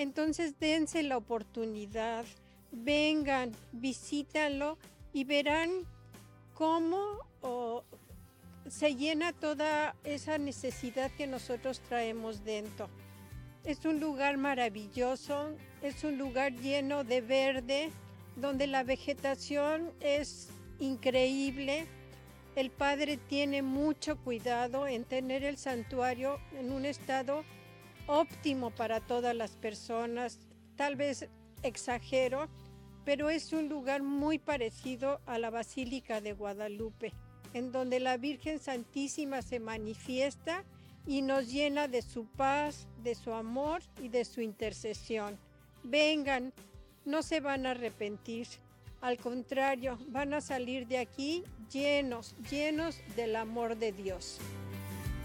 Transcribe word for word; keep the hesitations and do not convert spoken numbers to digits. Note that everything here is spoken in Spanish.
Entonces dense la oportunidad, vengan, visítanlo y verán cómo oh, se llena toda esa necesidad que nosotros traemos dentro. Es un lugar maravilloso, es un lugar lleno de verde, donde la vegetación es increíble. El Padre tiene mucho cuidado en tener el santuario en un estado óptimo para todas las personas. Tal vez exagero, pero es un lugar muy parecido a la Basílica de Guadalupe, en donde la Virgen Santísima se manifiesta y nos llena de su paz, de su amor y de su intercesión. Vengan, no se van a arrepentir. Al contrario, van a salir de aquí llenos, llenos del amor de Dios.